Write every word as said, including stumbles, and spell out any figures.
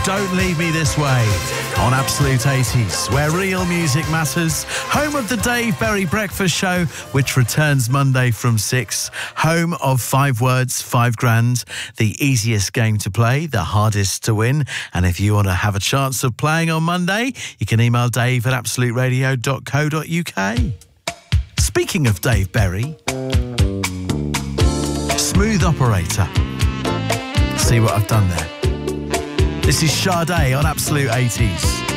Don't Leave Me This Way on Absolute eighties, where real music matters. Home of the Dave Berry Breakfast Show, which returns Monday from six. Home of five words, five grand. The easiest game to play, the hardest to win. And if you want to have a chance of playing on Monday, you can email Dave at absolute radio dot co dot uk. Speaking of Dave Berry, Smooth Operator. See what I've done there? This is Sade on Absolute eighties.